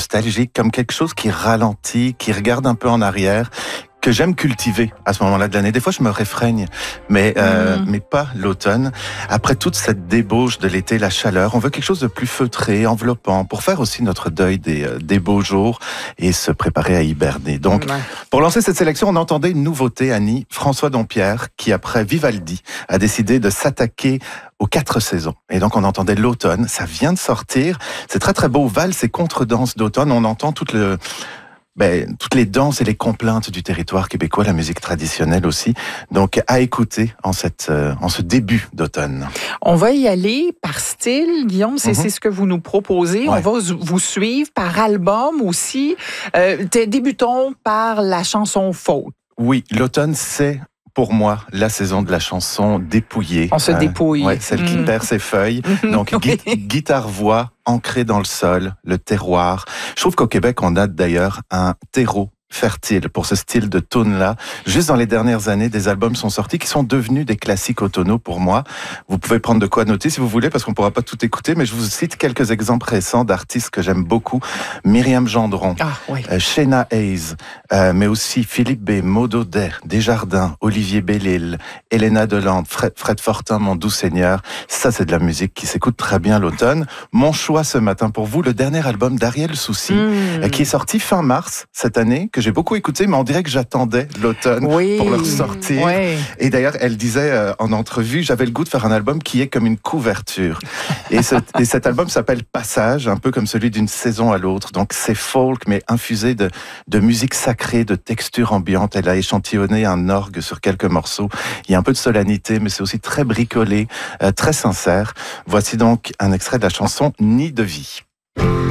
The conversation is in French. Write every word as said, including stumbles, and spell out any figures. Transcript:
nostalgique, comme quelque chose qui ralentit, qui regarde un peu en arrière, que j'aime cultiver à ce moment-là de l'année. Des fois, je me réfrègne, mais euh, mmh. mais pas l'automne. Après toute cette débauche de l'été, la chaleur, on veut quelque chose de plus feutré, enveloppant, pour faire aussi notre deuil des, des beaux jours et se préparer à hiberner. Donc, mmh. pour lancer cette sélection, on entendait une nouveauté, Annie, François Dompierre, qui après Vivaldi a décidé de s'attaquer aux quatre saisons. Et donc, on entendait l'automne, ça vient de sortir. C'est très très beau, valse et contredanse d'automne. On entend toute le... Ben, toutes les danses et les complaintes du territoire québécois, la musique traditionnelle aussi. Donc, à écouter en, cette, euh, en ce début d'automne. On va y aller par style, Guillaume, c'est, mm-hmm. c'est ce que vous nous proposez. Ouais. On va vous suivre par album aussi. Euh, débutons par la chanson folk. Oui, l'automne, c'est... pour moi, la saison de la chanson dépouillée. On se dépouille. Euh, ouais, celle mmh. qui perd ses feuilles. Donc, oui. gui- guitare-voix ancrée dans le sol, le terroir. Je trouve qu'au Québec, on a d'ailleurs un terreau fertile pour ce style de tone-là. Juste dans les dernières années, des albums sont sortis qui sont devenus des classiques automnaux pour moi. Vous pouvez prendre de quoi noter si vous voulez, parce qu'on ne pourra pas tout écouter, mais je vous cite quelques exemples récents d'artistes que j'aime beaucoup. Myriam Gendron, ah, oui. euh, Shayna Hayes, euh, mais aussi Philippe B, Maud Audet, Desjardins, Olivier Bellil, Elena Delande, Fred, Fred Fortin, Mon doux Seigneur. Ça, c'est de la musique qui s'écoute très bien l'automne. Mon choix ce matin pour vous, le dernier album d'Ariel Soucy, mmh. euh, qui est sorti fin mars cette année, que j'ai beaucoup écouté, mais on dirait que j'attendais l'automne oui, pour le ressortir. Oui. Et d'ailleurs, elle disait euh, en entrevue, j'avais le goût de faire un album qui est comme une couverture. et, ce, et cet album s'appelle Passage, un peu comme celui d'une saison à l'autre. Donc c'est folk, mais infusé de, de musique sacrée, de texture ambiante. Elle a échantillonné un orgue sur quelques morceaux. Il y a un peu de solennité, mais c'est aussi très bricolé, euh, très sincère. Voici donc un extrait de la chanson Nid de vie.